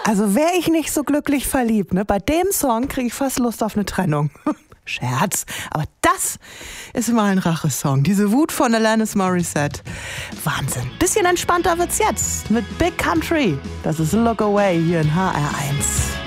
Also wäre ich nicht so glücklich verliebt, ne? Bei dem Song kriege ich fast Lust auf eine Trennung. Scherz, aber das ist mal ein Rachesong. Diese Wut von Alanis Morissette. Wahnsinn. Bisschen entspannter wird's jetzt mit Big Country. Das ist Look Away hier in HR1.